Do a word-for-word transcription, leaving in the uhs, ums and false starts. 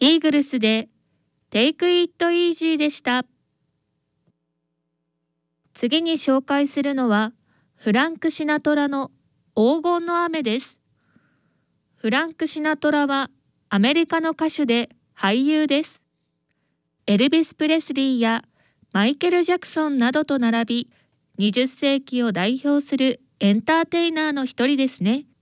イーグルスで Take It Easy でした。次に紹介するのはフランク・シナトラの黄金の雨です。フランク・シナトラはアメリカの歌手で俳優です。エルビス・プレスリーやマイケル・ジャクソンなどと並び、にじゅっ世紀を代表するエンターテイナーの一人ですね。